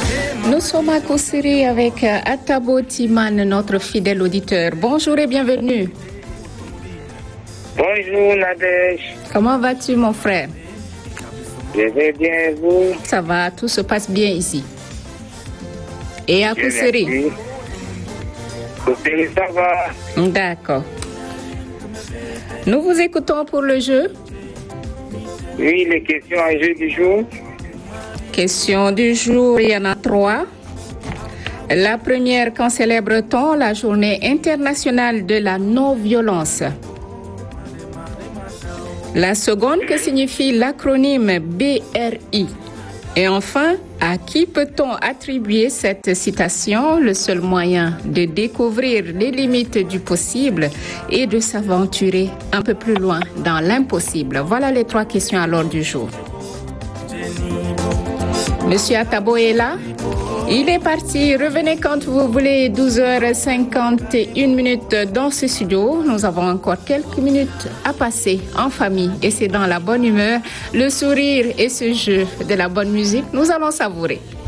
Nous sommes à Koussiri avec Atabo Timan, notre fidèle auditeur. Bonjour et bienvenue. Bonjour Nadège. Comment vas-tu mon frère? Je vais bien, vous? Ça va, tout se passe bien ici. Et à Koussiri? Koussiri, ça va. D'accord. Nous vous écoutons pour le jeu. Oui, les questions en jeu du jour. Question du jour, il y en a 3. La première, quand célèbre-t-on la journée internationale de la non-violence? La seconde, que signifie l'acronyme BRI? Et enfin, à qui peut-on attribuer cette citation? Le seul moyen de découvrir les limites du possible et de s'aventurer un peu plus loin dans l'impossible. Voilà les 3 questions à l'ordre du jour. Monsieur Atabo est là. Il est parti. Revenez quand vous voulez. 12h51 dans ce studio. Nous avons encore quelques minutes à passer en famille. Et c'est dans la bonne humeur, le sourire et ce jeu de la bonne musique. Nous allons savourer.